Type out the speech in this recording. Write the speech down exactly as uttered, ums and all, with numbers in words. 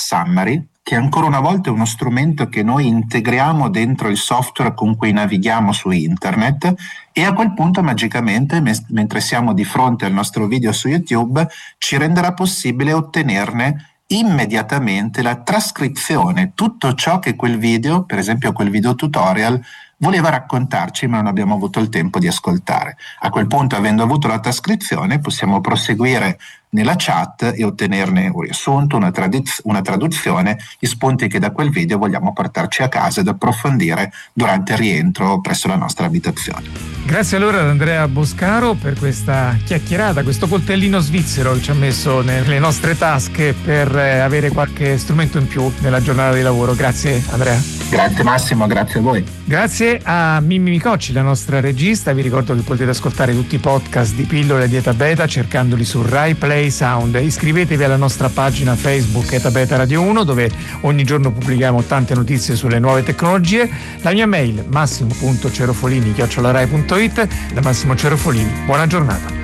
Summary, che ancora una volta è uno strumento che noi integriamo dentro il software con cui navighiamo su internet, e a quel punto magicamente, me- mentre siamo di fronte al nostro video su YouTube, ci renderà possibile ottenerne immediatamente la trascrizione, tutto ciò che quel video, per esempio quel video tutorial, voleva raccontarci ma non abbiamo avuto il tempo di ascoltare. A quel punto, avendo avuto la trascrizione, possiamo proseguire nella chat e ottenerne un riassunto, una, tradiz- una traduzione, gli spunti che da quel video vogliamo portarci a casa ed approfondire durante il rientro presso la nostra abitazione. Grazie allora ad Andrea Boscaro per questa chiacchierata, questo coltellino svizzero che ci ha messo nelle nostre tasche per avere qualche strumento in più nella giornata di lavoro. Grazie Andrea. Grazie Massimo, grazie a voi. Grazie a Mimmi Micocci, la nostra regista. Vi ricordo che potete ascoltare tutti i podcast di Pillole di Eta Beta cercandoli su Rai Play Sound. Iscrivetevi alla nostra pagina Facebook Eta Beta Radio uno, dove ogni giorno pubblichiamo tante notizie sulle nuove tecnologie. La mia mail massimo punto cerofolini chiocciola rai punto it. Da Massimo Cerofolini, buona giornata.